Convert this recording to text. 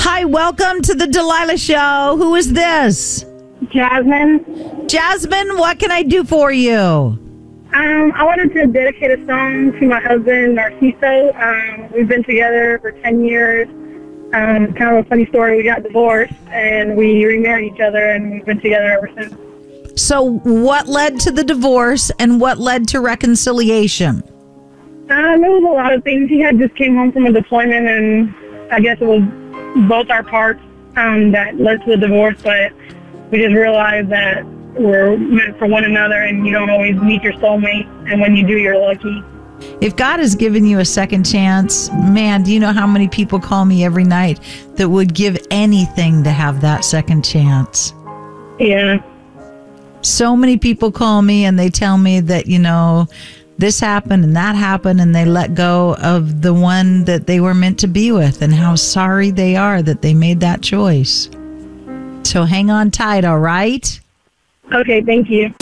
Hi, welcome to the Delilah Show. Who is this? Jasmine. Jasmine, what can I do for you? I wanted to dedicate a song to my husband, Narciso. We've been together for 10 years. Kind of a funny story. We got divorced, and we remarried each other, and we've been together ever since. So what led to the divorce and what led to reconciliation? There was a lot of things. He had just came home from a deployment, and I guess it was both our parts that led to the divorce, but we just realized that we're meant for one another, and you don't always meet your soulmate, and when you do, you're lucky. If God has given you a second chance, man, do you know how many people call me every night that would give anything to have that second chance? Yeah. So many people call me and they tell me that, this happened and that happened, and they let go of the one that they were meant to be with, and how sorry they are that they made that choice. So hang on tight, all right? Okay, thank you.